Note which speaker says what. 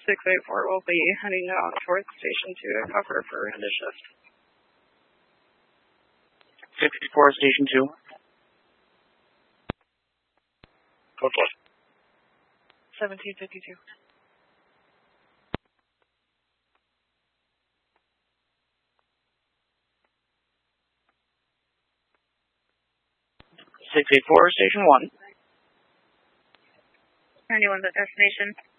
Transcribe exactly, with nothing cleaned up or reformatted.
Speaker 1: six eight four will be heading out towards Station two to cover for end of shift.
Speaker 2: six eight four, Station two.
Speaker 3: Code plus.
Speaker 1: seventeen fifty-two.
Speaker 2: six eight four, Station one.
Speaker 1: Anyone's at destination.